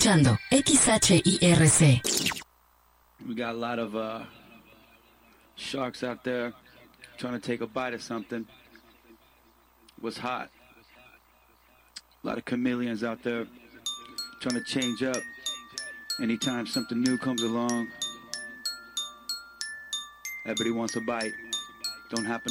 escuchando XHIRC. We got a lot of sharks out there trying to take a bite of something. What's hot? A lot of chameleons out there trying to change up anytime something new comes along. Everybody wants a bite. Don't happen